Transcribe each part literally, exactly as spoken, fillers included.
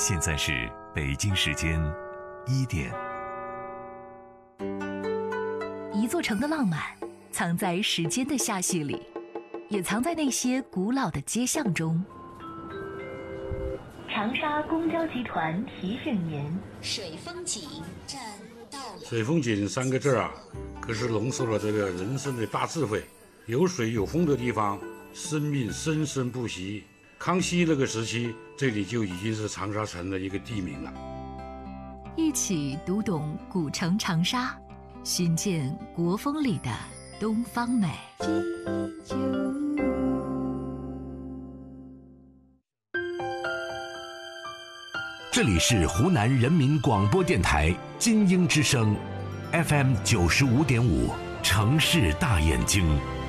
现在是北京时间一点。 一座城的浪漫藏在时间的下序里，也藏在那些古老的街巷中。长沙公交集团提醒您： 水风景站到了。 水风景三个字啊，可是浓缩了这个人生的大智慧。有水有风的地方，生命生生不息。康熙那个时期，这里就已经是长沙城的一个地名了。 一起读懂古城长沙，寻见国风里的东方美。 这里是湖南人民广播电台金鹰之声 F M 九十五点五，城市大眼睛。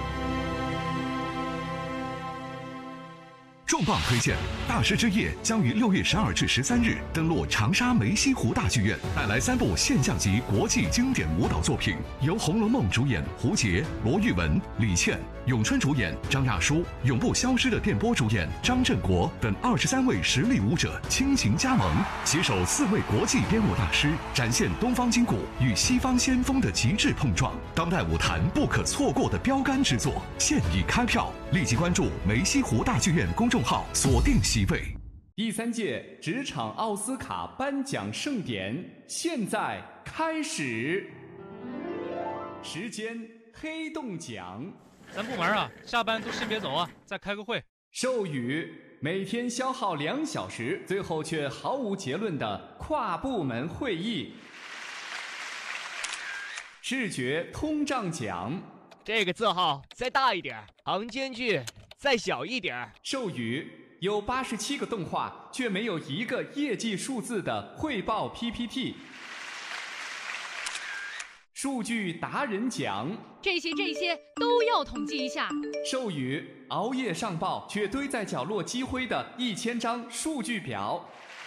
重磅推荐，大师之夜将于六月十二至十三日登陆长沙梅溪湖大剧院，带来三部现象级国际经典舞蹈作品，由《红楼梦》主演胡洁、罗玉雯、李倩，咏春主演张亚舒，永不消失的电波主演张振国等二十三位实力舞者倾情加盟，携手四位国际编舞大师，展现东方筋骨与西方先锋的极致碰撞，当代舞坛不可错过的标杆之作，现已开票，立即关注梅溪湖大剧院公众号，锁定席位。 第三届职场奥斯卡颁奖盛典现在开始，时间黑洞奖。 咱部门啊，下班都先别走啊，再开个会。 授予每天消耗两小时，最后却毫无结论的跨部门会议。视觉通胀奖。 这个字号再大一点，行间距再小一点。 授予有八十七个动画却没有一个业绩数字的汇报 P P T。数据达人奖， 这些这些都要统计一下。 授予熬夜上报却堆在角落积灰的一千张数据表。